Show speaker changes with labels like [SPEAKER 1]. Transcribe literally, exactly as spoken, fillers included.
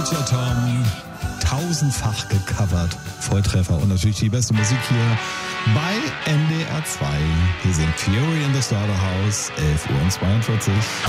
[SPEAKER 1] Major Tom, tausendfach gecovert, Volltreffer und natürlich die beste Musik hier bei N D R zwei. Hier sind Fury in the Slaughterhouse, elf Uhr zweiundvierzig.